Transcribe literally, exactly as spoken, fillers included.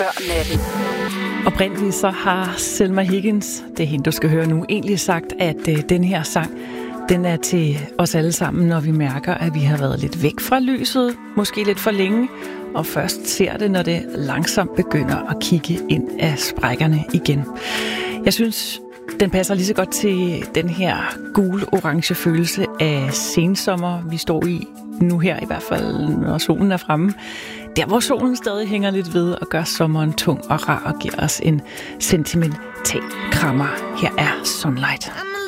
før natten. Oprindeligt så har Selma Higgins, det er hende, du skal høre nu, egentlig sagt, at øh, den her sang, den er til os alle sammen, når vi mærker, at vi har været lidt væk fra lyset, måske lidt for længe, og først ser det, når det langsomt begynder at kigge ind af sprækkerne igen. Jeg synes, den passer lige så godt til den her gul-orange følelse af sensommer, vi står i nu her, i hvert fald når solen er fremme. Der, hvor solen stadig hænger lidt ved og gør sommeren tung og rar og giver os en sentimental krammer. Her er Sunlight.